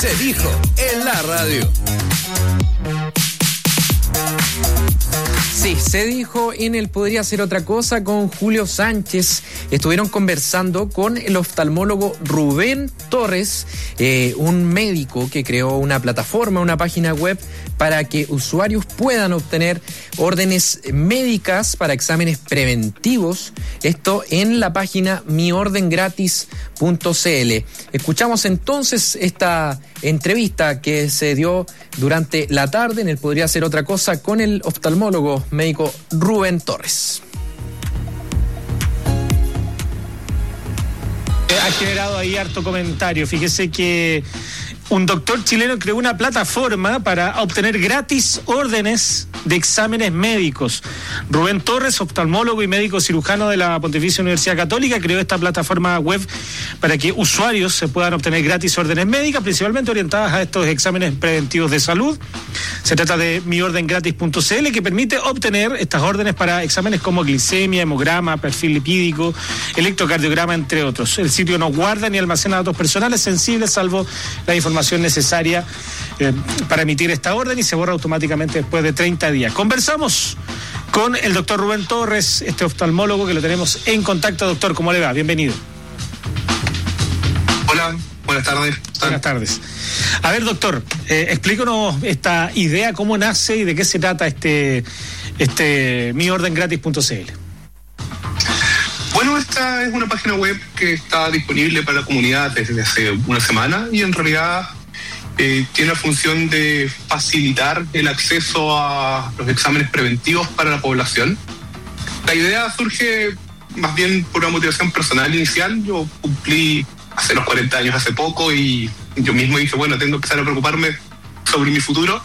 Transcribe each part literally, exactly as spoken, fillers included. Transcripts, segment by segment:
Se dijo en la radio. Sí, se dijo en el Podría Ser Otra Cosa con Julio Sánchez. Estuvieron conversando con el oftalmólogo Rubén Torres, eh, un médico que creó una plataforma, una página web para que usuarios puedan obtener órdenes médicas para exámenes preventivos. Esto en la página mi orden gratis punto c l. Escuchamos entonces esta entrevista que se dio durante la tarde en el Podría Ser Otra Cosa con el oftalmólogo médico Rubén Torres. Ha generado ahí harto comentario. Fíjese que un doctor chileno creó una plataforma para obtener gratis órdenes de exámenes médicos. Rubén Torres, oftalmólogo y médico cirujano de la Pontificia Universidad Católica, creó esta plataforma web para que usuarios se puedan obtener gratis órdenes médicas, principalmente orientadas a estos exámenes preventivos de salud. Se trata de mi orden gratis punto c l, que permite obtener estas órdenes para exámenes como glicemia, hemograma, perfil lipídico, electrocardiograma, entre otros. El sitio no guarda ni almacena datos personales sensibles, salvo la información necesaria eh, para emitir esta orden, y se borra automáticamente después de treinta días. Conversamos con el doctor Rubén Torres, este oftalmólogo que lo tenemos en contacto. Doctor, ¿cómo le va? Bienvenido. Hola, buenas tardes. Buenas tardes. A ver, doctor, eh, explícanos esta idea, cómo nace y de qué se trata este, este mi orden gratis punto c l. Bueno, esta es una página web que está disponible para la comunidad desde hace una semana y en realidad eh, tiene la función de facilitar el acceso a los exámenes preventivos para la población. La idea surge más bien por una motivación personal inicial. Yo cumplí hace los cuarenta años hace poco y yo mismo dije, bueno, tengo que empezar a preocuparme sobre mi futuro.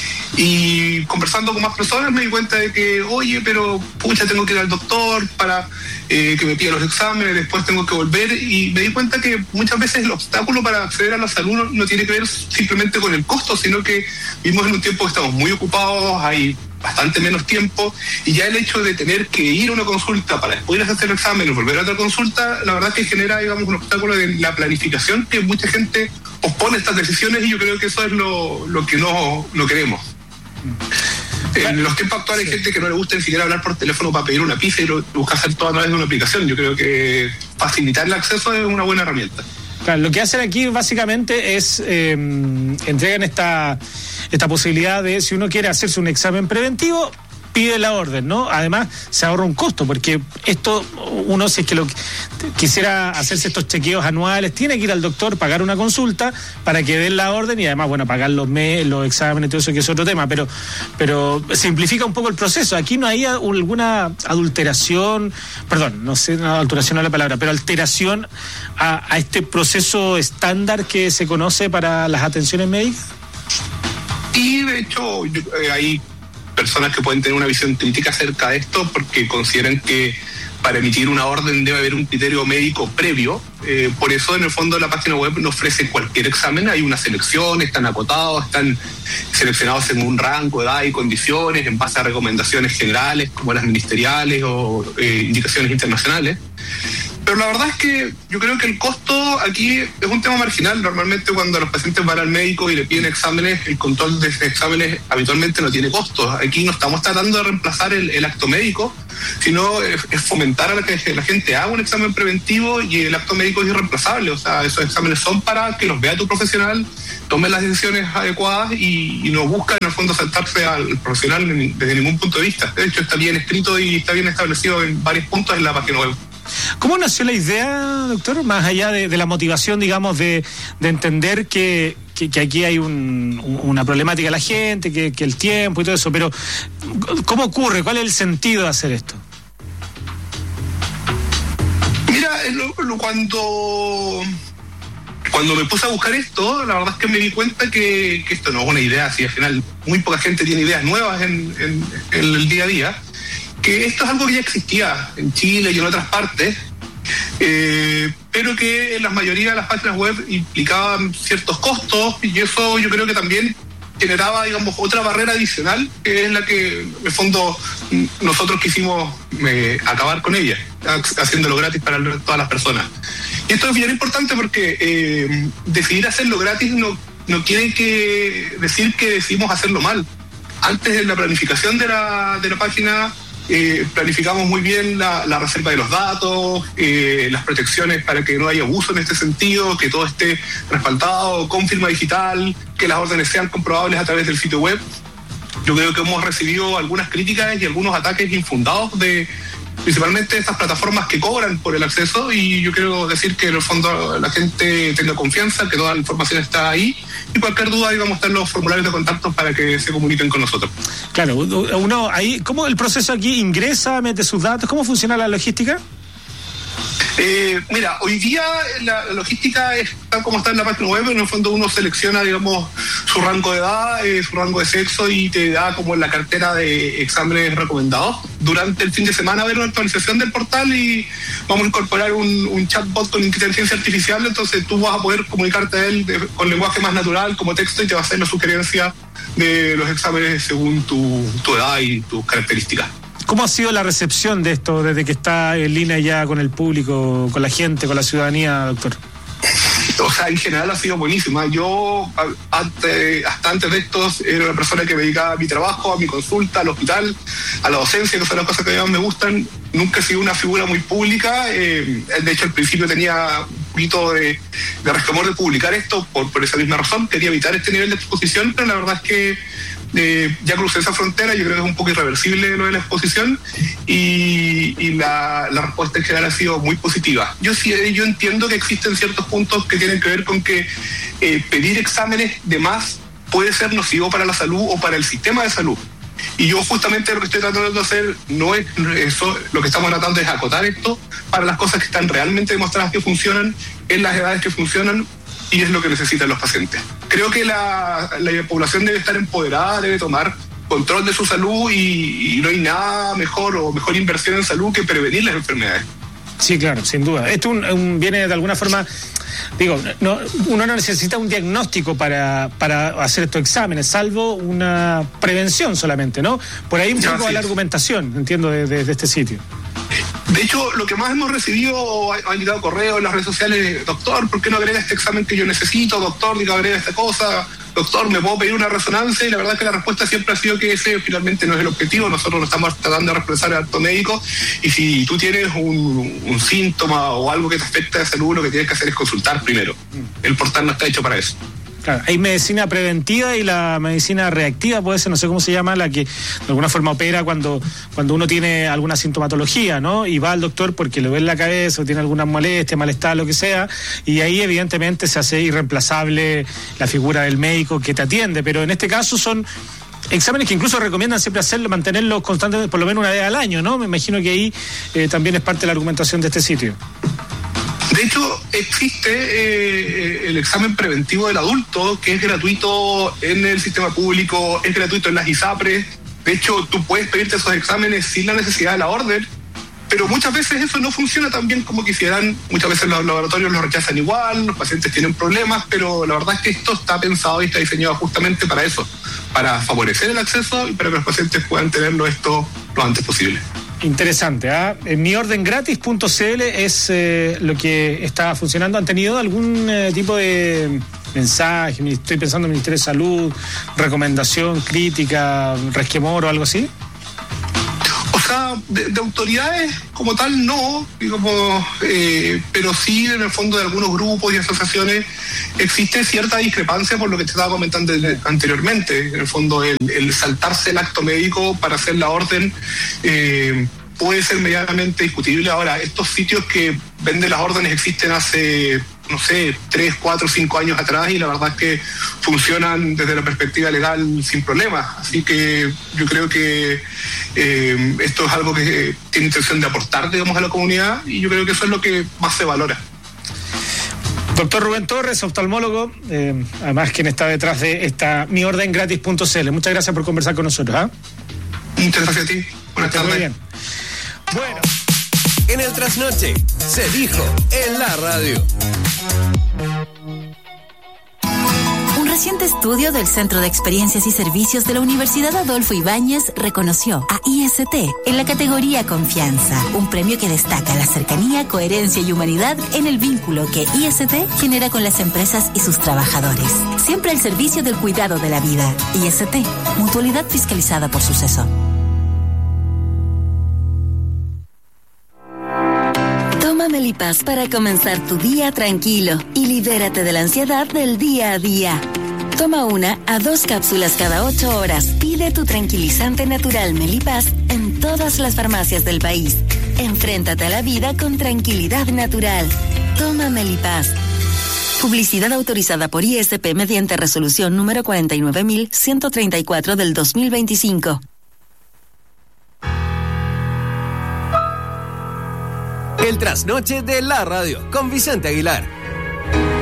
Y conversando con más personas me di cuenta de que, oye, pero pucha, tengo que ir al doctor para eh, que me pida los exámenes, después tengo que volver, y me di cuenta que muchas veces el obstáculo para acceder a la salud no, no tiene que ver simplemente con el costo, sino que vivimos en un tiempo que estamos muy ocupados, hay bastante menos tiempo, y ya el hecho de tener que ir a una consulta para después hacer el examen y volver a otra consulta, la verdad es que genera, digamos, un obstáculo de la planificación, que mucha gente pospone estas decisiones, y yo creo que eso es lo, lo que no, no queremos. En los tiempos actuales hay gente que no le gusta ni siquiera hablar por teléfono para pedir una pizza y lo busca hacer todo a través de una aplicación. Yo creo que facilitar el acceso es una buena herramienta. Claro, lo que hacen aquí básicamente es eh, entregan esta, esta posibilidad de, si uno quiere hacerse un examen preventivo, pide la orden, ¿no? Además, se ahorra un costo, porque esto, uno, si es que lo quisiera hacerse estos chequeos anuales, tiene que ir al doctor, pagar una consulta para que den la orden, y además, bueno, pagar los mes, los exámenes, todo eso, que es otro tema, pero, pero simplifica un poco el proceso. Aquí no hay alguna adulteración, perdón, no sé, no, adulteración no es la palabra, pero alteración a, a este proceso estándar que se conoce para las atenciones médicas. Y de hecho, yo, eh, hay personas que pueden tener una visión crítica acerca de esto porque consideran que para emitir una orden debe haber un criterio médico previo. Eh, por eso, en el fondo, la página web no ofrece cualquier examen. Hay una selección, están acotados, están seleccionados según un rango de edad y condiciones, en base a recomendaciones generales como las ministeriales o eh, indicaciones internacionales. Pero la verdad es que yo creo que el costo aquí es un tema marginal. Normalmente cuando los pacientes van al médico y le piden exámenes, el control de esos exámenes habitualmente no tiene costos. Aquí no estamos tratando de reemplazar el, el acto médico, sino es, es fomentar a la que la gente haga un examen preventivo, y el acto médico es irreemplazable. O sea, esos exámenes son para que los vea tu profesional, tome las decisiones adecuadas y, y no busca en el fondo saltarse al profesional desde ningún punto de vista. De hecho, está bien escrito y está bien establecido en varios puntos en la página web. ¿Cómo nació la idea, doctor? Más allá de, de la motivación, digamos, de, de entender que, que, que aquí hay un, una problemática de la gente, que, que el tiempo y todo eso, pero ¿cómo ocurre? ¿Cuál es el sentido de hacer esto? Mira, lo, lo, cuando... Cuando me puse a buscar esto, la verdad es que me di cuenta que, que esto no es una idea así. Al final, muy poca gente tiene ideas nuevas en, en, en el día a día. Que esto es algo que ya existía en Chile y en otras partes, eh, pero que en la mayoría de las páginas web implicaban ciertos costos, y eso yo creo que también generaba, digamos, otra barrera adicional, que es la que, en el fondo, nosotros quisimos eh, acabar con ella, haciéndolo gratis para todas las personas. Y esto es bien importante porque eh, decidir hacerlo gratis no no quiere que decir que decidimos hacerlo mal. Antes de la planificación de la, de la página, eh, planificamos muy bien la, la reserva de los datos, eh, las protecciones para que no haya abuso en este sentido, que todo esté respaldado con firma digital, que las órdenes sean comprobables a través del sitio web. Yo creo que hemos recibido algunas críticas y algunos ataques infundados de principalmente estas plataformas que cobran por el acceso, y yo quiero decir que en el fondo la gente tenga confianza, que toda la información está ahí, y cualquier duda ahí vamos a estar los formularios de contacto para que se comuniquen con nosotros. Claro, uno ahí, ¿cómo el proceso aquí ingresa, mete sus datos? ¿Cómo funciona la logística? Eh, mira, hoy día la, la logística es tal como está en la página web. En el fondo uno selecciona, digamos, su rango de edad, eh, su rango de sexo, y te da como la cartera de exámenes recomendados. Durante el fin de semana va a haber una actualización del portal y vamos a incorporar un, un chatbot con inteligencia artificial, entonces tú vas a poder comunicarte a él de, con lenguaje más natural, como texto, y te va a hacer la sugerencia de los exámenes según tu, tu edad y tus características. ¿Cómo ha sido la recepción de esto desde que está en línea ya con el público, con la gente, con la ciudadanía, doctor? O sea, en general ha sido buenísima. Yo, antes, hasta antes de esto, era una persona que me dedicaba a mi trabajo, a mi consulta, al hospital, a la docencia, que son las cosas que más me gustan. Nunca he sido una figura muy pública. Eh, de hecho, al principio tenía un poquito de, de resquemor de publicar esto por, por esa misma razón. Quería evitar este nivel de exposición, pero la verdad es que Eh, ya crucé esa frontera. Yo creo que es un poco irreversible lo de la exposición, y, y la, la respuesta en general ha sido muy positiva. Yo sí, yo entiendo que existen ciertos puntos que tienen que ver con que eh, pedir exámenes de más puede ser nocivo para la salud o para el sistema de salud. Y yo justamente lo que estoy tratando de hacer no es eso, lo que estamos tratando es acotar esto para las cosas que están realmente demostradas que funcionan, en las edades que funcionan, y es lo que necesitan los pacientes. Creo que la, la población debe estar empoderada, debe tomar control de su salud, y, y no hay nada mejor o mejor inversión en salud que prevenir las enfermedades. Sí, claro, sin duda. Esto un, un, viene de alguna forma, digo, no, uno no necesita un diagnóstico para, para hacer estos exámenes, salvo una prevención solamente, ¿no? Por ahí un poco de la argumentación, entiendo, de, de, de este sitio. De hecho, lo que más hemos recibido, han llegado correos en las redes sociales: doctor, ¿por qué no agrega este examen que yo necesito? Doctor, digo, agrega esta cosa. Doctor, ¿me puedo pedir una resonancia? Y la verdad es que la respuesta siempre ha sido que ese finalmente no es el objetivo. Nosotros lo estamos tratando de expresar al acto médico, y si tú tienes un, un síntoma o algo que te afecta de salud, lo que tienes que hacer es consultar primero. El portal no está hecho para eso. Claro, hay medicina preventiva y la medicina reactiva, puede ser, no sé cómo se llama, la que de alguna forma opera cuando, cuando uno tiene alguna sintomatología, ¿no? Y va al doctor porque le duele la cabeza o tiene alguna molestia, malestar, lo que sea, y ahí evidentemente se hace irreemplazable la figura del médico que te atiende, pero en este caso son exámenes que incluso recomiendan siempre hacerlo, mantenerlos constantes por lo menos una vez al año, ¿no? Me imagino que ahí eh, también es parte de la argumentación de este sitio. De hecho, existe eh, el examen preventivo del adulto, que es gratuito en el sistema público, es gratuito en las ISAPRES. De hecho, tú puedes pedirte esos exámenes sin la necesidad de la orden, pero muchas veces eso no funciona tan bien como quisieran. Muchas veces los laboratorios los rechazan igual, los pacientes tienen problemas, pero la verdad es que esto está pensado y está diseñado justamente para eso, para favorecer el acceso y para que los pacientes puedan tenerlo esto lo antes posible. Interesante, ¿ah? ¿eh? mi orden gratis punto c l es eh, lo que está funcionando. ¿Han tenido algún eh, tipo de mensaje? Estoy pensando en el Ministerio de Salud, recomendación, crítica, resquemor o algo así. O sea, de, de autoridades como tal no, digamos, eh, pero sí en el fondo de algunos grupos y asociaciones existe cierta discrepancia por lo que te estaba comentando anteriormente. En el fondo el, el saltarse el acto médico para hacer la orden eh, puede ser medianamente discutible. Ahora, estos sitios que venden las órdenes existen hace, no sé, tres, cuatro, cinco años atrás, y la verdad es que funcionan desde la perspectiva legal sin problemas. Así que yo creo que eh, esto es algo que tiene intención de aportar, digamos, a la comunidad, y yo creo que eso es lo que más se valora. Doctor Rubén Torres, oftalmólogo, eh, además quien está detrás de esta mi orden gratis punto c l. Muchas gracias por conversar con nosotros. ¿eh? Muchas gracias a ti. Buenas tardes. Muy bien. Bueno. En el Trasnoche se dijo en la radio. reciente estudio del Centro de Experiencias y Servicios de la Universidad Adolfo Ibáñez reconoció a I S T en la categoría Confianza, un premio que destaca la cercanía, coherencia y humanidad en el vínculo que I S T genera con las empresas y sus trabajadores. Siempre al servicio del cuidado de la vida. I S T, mutualidad fiscalizada por Suceso. Toma Melipaz para comenzar tu día tranquilo y libérate de la ansiedad del día a día. Toma una a dos cápsulas cada ocho horas. Pide tu tranquilizante natural Melipaz en todas las farmacias del país. Enfréntate a la vida con tranquilidad natural. Toma Melipaz. Publicidad autorizada por I S P mediante resolución número cuarenta y nueve mil ciento treinta y cuatro del dos mil veinticinco. El trasnoche de la radio con Vicente Aguilar.